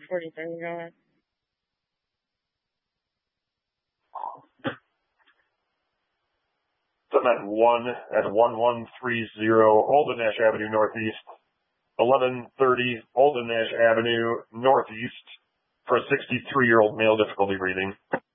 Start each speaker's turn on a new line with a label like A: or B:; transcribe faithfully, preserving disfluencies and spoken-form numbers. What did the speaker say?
A: forty-three, go ahead.
B: Cement one at one one three zero Alden Nash Avenue Northeast, eleven thirty Alden Nash Avenue Northeast for a sixty-three-year-old male, difficulty breathing.